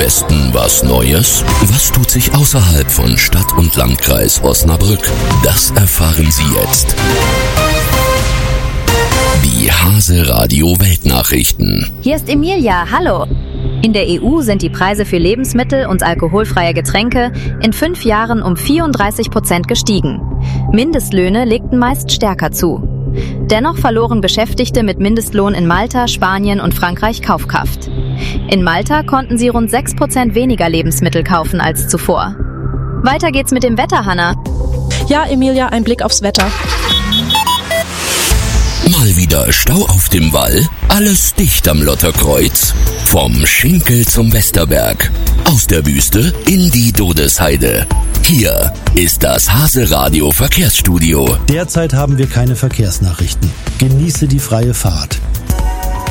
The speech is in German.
Westen was Neues? Was tut sich außerhalb von Stadt und Landkreis Osnabrück? Das erfahren Sie jetzt. Die Hase Radio Weltnachrichten. Hier ist Emilia, hallo. In der EU sind die Preise für Lebensmittel und alkoholfreie Getränke in 5 Jahren um 34% gestiegen. Mindestlöhne legten meist stärker zu. Dennoch verloren Beschäftigte mit Mindestlohn in Malta, Spanien und Frankreich Kaufkraft. In Malta konnten sie rund 6% weniger Lebensmittel kaufen als zuvor. Weiter geht's mit dem Wetter, Hanna. Ja, Emilia, ein Blick aufs Wetter. Mal wieder Stau auf dem Wall, alles dicht am Lotterkreuz. Vom Schinkel zum Westerberg, aus der Wüste in die Dodesheide. Hier ist das Hase Radio Verkehrsstudio. Derzeit haben wir keine Verkehrsnachrichten. Genieße die freie Fahrt.